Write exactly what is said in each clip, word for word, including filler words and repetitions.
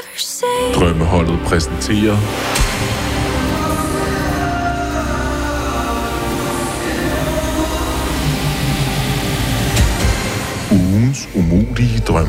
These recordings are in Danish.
Drømmeholdet præsenterer ugens umulige drøm.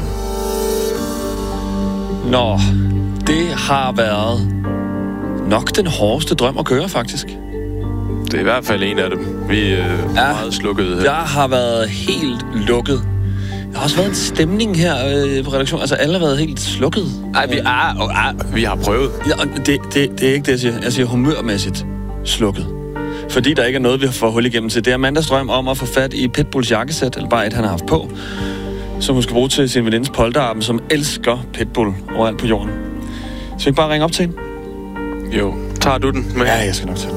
Nå, det har været nok den hårdeste drøm at køre, faktisk. Det er i hvert fald en af dem. Vi er øh, ja, meget slukkede her. Jeg har været helt lukket. Der har også været en stemning her øh, på redaktionen. Altså, alle har været helt slukket. Ej, vi, er, og, ej, vi har prøvet. Ja, og det, det, det er ikke det, jeg siger. Jeg siger humørmæssigt slukket. Fordi der ikke er noget, vi har fået hul igennem til. Det er Amandas drøm om at få fat i Pitbulls jakkesæt, eller bare et, han har haft på, som hun skal bruge til sin venindes polterarm, som elsker Pitbull overalt på jorden. Så ikke bare ringe op til hende? Jo. Tager du den med? Ja, jeg skal nok tage den.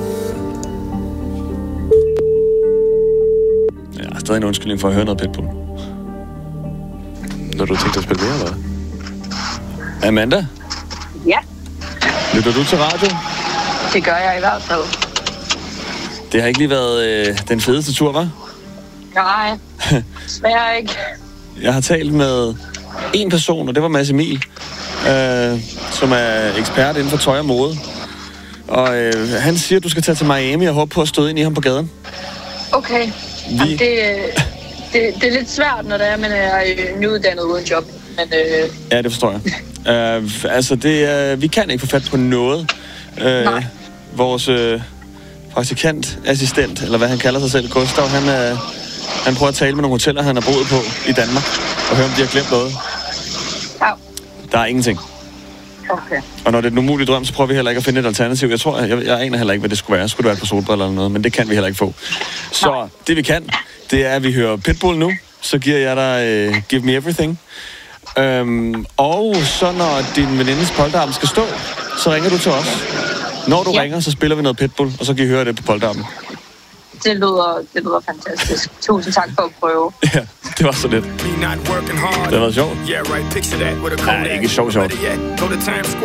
Jeg har stadig en undskyldning for at høre noget Pitbull. Når du tænkte at spille mere, eller? Amanda? Ja. Lytter du til radio? Det gør jeg i hvert fald. Det har ikke lige været øh, den fedeste tur, hva'? Nej, smager ikke. Jeg har talt med en person, og det var Mads Emil, øh, som er ekspert inden for tøj og mode. Og øh, han siger, at du skal tage til Miami og håbe på at støde ind i ham på gaden. Okay. Vi... Altså, det, det, det er lidt svært, når det er, man er nyuddannet uden job. Men, øh... Ja, det forstår jeg. øh, altså, det, øh, vi kan ikke få fat på noget. Øh, Nej. Vores øh, praktikantassistent, eller hvad han kalder sig selv, Gustav, han, øh, han prøver at tale med nogle hoteller, han har boet på i Danmark, og høre, om de har glemt noget. Ja. Der er ingenting. Okay. Og når det er en umulig drøm, så prøver vi heller ikke at finde et alternativ. Jeg tror, jeg, jeg aner heller ikke, hvad det skulle være. Skulle det være et par solbriller eller noget, men det kan vi heller ikke få. Så Nej. Det vi kan, det er, at vi hører Pitbull nu. Så giver jeg dig uh, Give Me Everything. Um, og så når din venindes polterarm skal stå, så ringer du til os. Når du ja. ringer, så spiller vi noget Pitbull, og så kan I høre det på polterarmen. Det lyder, det lyder fantastisk. Tusind tak for at prøve. Ja, det var så lidt. Det har været sjovt. Ja, ikke sjovt sjovt.